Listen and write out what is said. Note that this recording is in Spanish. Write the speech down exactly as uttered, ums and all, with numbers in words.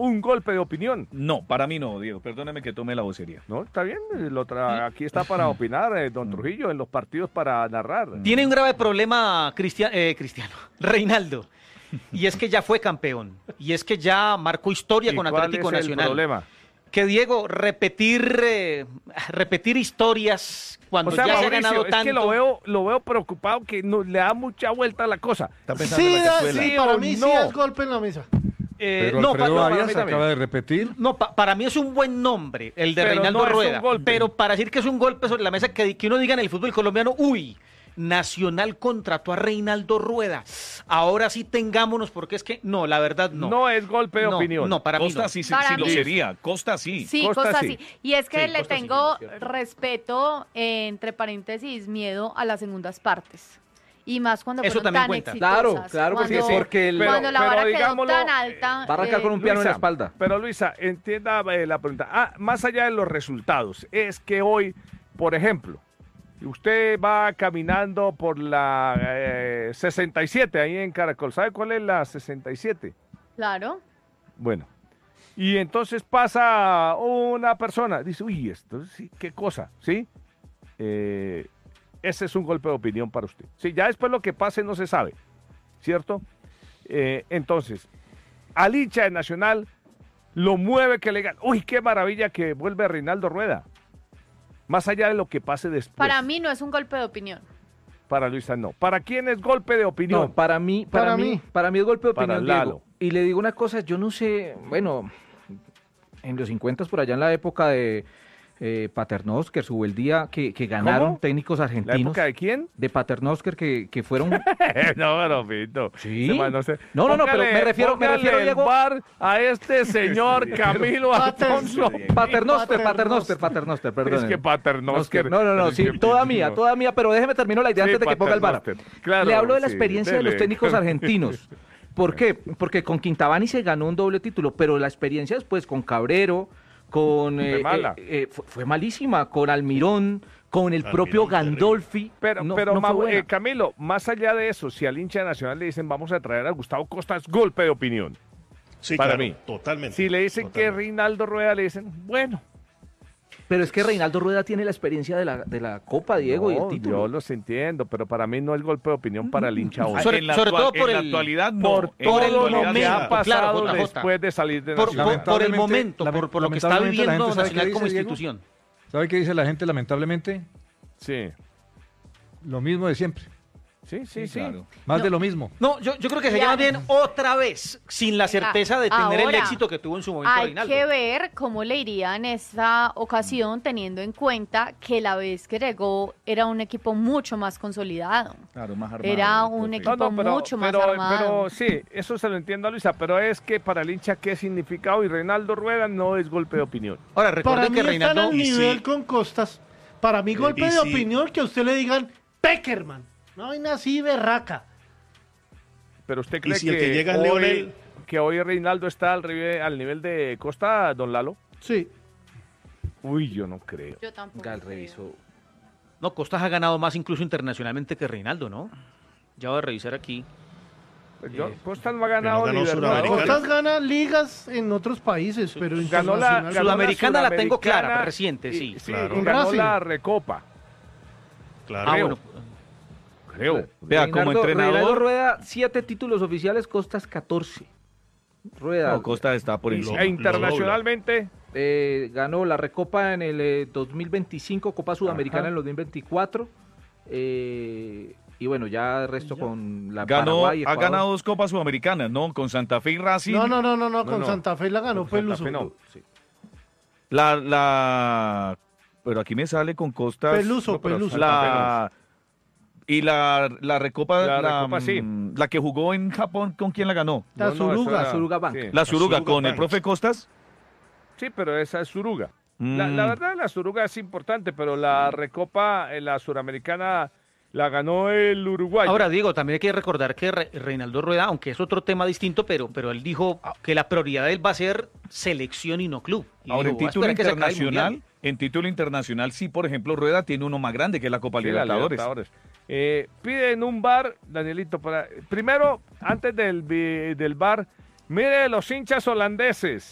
un golpe de opinión. No, para mí no, Diego, perdóneme que tome la vocería. No, está bien, lo tra- aquí está para opinar, eh, don Trujillo, en los partidos para narrar. Tiene un grave problema Cristian, eh, Cristiano, Reinaldo, y es que ya fue campeón, y es que ya marcó historia ¿Y con cuál Atlético es el Nacional. problema? Que Diego, repetir, eh, repetir historias cuando O sea, ya se ha Mauricio, ganado es tanto. que lo veo, lo veo preocupado, que no, le da mucha vuelta a la cosa. Está pensando Sí, en la da- cazuela. sí, para mí no. sí es golpe en la mesa. Eh, Pero no, Alfredo pa- no, para Arias mí también. acaba de repetir. No, pa- para mí es un buen nombre, el de Pero Reinaldo no es un Rueda. golpe. Pero para decir que es un golpe sobre la mesa, que, que uno diga en el fútbol colombiano, uy, Nacional contrató a Reinaldo Rueda. Ahora sí tengámonos, porque es que, no, la verdad no. No es golpe de No, opinión. no, para mí Costa no. sí, sí, Para sí lo mí- sería, Costa sí. Sí, Costa Costa, sí. sí. Y es que Sí, le Costa sí, tengo es cierto. respeto, eh, entre paréntesis, miedo a las segundas partes. Y más cuando Eso fueron también tan cuenta. exitosas. Claro, claro que sí, Cuando- porque el- cuando Pero- la pero vara quedó digámoslo, tan alta. Va a arrancar eh, con un piano en la Luisa, espalda. Pero Luisa, entienda eh, la pregunta. Ah, más allá de los resultados, es que hoy, por ejemplo, usted va caminando por la eh, sesenta y siete ahí en Caracol. ¿Sabe cuál es la sesenta y siete? Claro. Bueno. Y entonces pasa una persona, dice, uy, esto sí, qué cosa, ¿sí? Eh, ese es un golpe de opinión para usted. Sí, ya después lo que pase no se sabe, ¿cierto? Eh, entonces, al hincha de Nacional lo mueve que le gana. Uy, qué maravilla que vuelve Reinaldo Rueda. Más allá de lo que pase después. Para mí no es un golpe de opinión. Para Luisa no. ¿Para quién es golpe de opinión? No, para mí, para, Para mí, mí. para mí es golpe de Para opinión, Lalo. Diego. Y le digo una cosa, yo no sé, bueno, en los cincuenta, por allá en la época de eh, Paternoster, hubo el día que, que ganaron ¿Cómo? técnicos ¿La argentinos. época de quién? De Paternoster que, que fueron... no, pero Pito. Sí. Ese man no, sé. No, no, no, pero Póngale- me refiero- me póngale refiero, el Diego- bar a este señor Camilo Pater- Alfonso. Paternoster, Paternoster. Paternoster, Paternoster, perdón. Es que Paternoster. No, no, no, Es sí, que- toda mía, no. toda mía, pero déjeme terminar la idea Sí, antes de que ponga el bar. Paternoster. Claro, Le hablo de la sí, experiencia de los dele. técnicos argentinos. ¿Por qué? Porque con Quintabani se ganó un doble título, pero la experiencia después con Cabrero, con... Fue eh, mala. eh, eh, fue, fue malísima, con Almirón, con el Almirón, propio terrible. Gandolfi. Pero, no- pero no fue Mau- buena. eh, Camilo, más allá de eso, si al hincha de Nacional le dicen vamos a traer a Gustavo Costa, es golpe de opinión. Sí, para claro, mí. totalmente. Si le dicen que totalmente. Reinaldo Rueda, le dicen, bueno. Pero es que Reinaldo Rueda tiene la experiencia de la, de la Copa, Diego, y No, el título. yo los entiendo, pero para mí no es golpe de opinión para el hincha hoy. Ah, Sobre- en la sobre actual- todo por en la el- actualidad no. Por En la todo el lo actualidad que momento, ha ya. pasado claro, J J. después de salir de Por, Nacional. por- por el Lamentablemente- momento, por, por lo que está lamentablemente la viviendo gente sabe Nacional qué como dice, Diego. institución. ¿Sabe qué dice la gente lamentablemente? Sí, Lo mismo de siempre. sí, sí, sí. Claro. Más No. de lo mismo. No, yo, yo creo que se Ya. llama bien otra vez, sin la certeza de tener el Ahora, éxito que tuvo en su momento Hay Reinaldo. que ver cómo le iría en esta ocasión, teniendo en cuenta que la vez que llegó era un equipo mucho más consolidado. Claro, más armado. Era un perfecto. equipo mucho más pero, armado. pero sí, eso se lo entiendo a Luisa, pero es que para el hincha, ¿qué significa hoy? Reinaldo Rueda no es golpe de opinión. Ahora, Para recuerden mí que están Reinaldo... al Y nivel sí. con Costas. Para mí, golpe y de sí. opinión que a usted le digan Peckerman. No hay así berraca. Pero usted cree si el que, que llega es hoy, Leonel? que hoy Reinaldo está al, rive- al nivel de Costa, don Lalo? Sí. Uy, yo no creo. Yo tampoco. Ya el creo. reviso. No, Costas ha ganado más incluso internacionalmente que Reinaldo, ¿no? Ya voy a revisar aquí. Yo, Eh, Costa no ha ganado ganó Libertadores. Sudamericana. Costas gana ligas en otros países, pero Ganó la, internacional. ganó la Sudamericana la tengo clara, Sudamericana reciente, y- sí. sí, Claro. y Un ganó Racing. la Recopa, Claro. Ah, creo. bueno. creo. Vea, como Reinaldo- entrenador- Reinaldo Rueda, siete títulos oficiales, Costas catorce. Rueda No, Costa está por Y- encima. Lo- e internacionalmente, eh, ganó la Recopa en el eh, dos mil veinticinco, Copa Sudamericana Ajá. en el dos mil veinticuatro. eh, y bueno, ya el resto con la Ganó, Paraguay, ha Ecuador. ganado dos Copas Sudamericanas, ¿no? Con Santa Fe y Racing. No, no, no, no, no, No, con no. Santa Fe la ganó Con Santa Peluso. Fe no. Sí. La, la... Pero aquí me sale con Costas. Peluso, no, pero Peluso. La... Y la, la Recopa, La la, Recopa, sí. mm, la que jugó en Japón, ¿con quién la ganó? La No, no, Suruga. esa era- Suruga Bank. sí. La Suruga, Suruga con el Bank. profe Costas. Sí, pero esa es Suruga. La, Mm. la verdad, la Suruga es importante, pero la Recopa, eh, la Suramericana, la ganó el Uruguay. Ahora, Diego, también hay que recordar que Re- Reinaldo Rueda, aunque es otro tema distinto, pero, pero él dijo que la prioridad de él va a ser selección y no club. Y Ahora, en dijo, "Voy a título esperar que se acabe el internacional, Mundial". en título internacional, sí, por ejemplo, Rueda tiene uno más grande que es la Copa Sí, la Libertadores. Libertadores. Eh, piden un bar, Danielito, para primero, antes del, vi- del bar, mire los hinchas holandeses.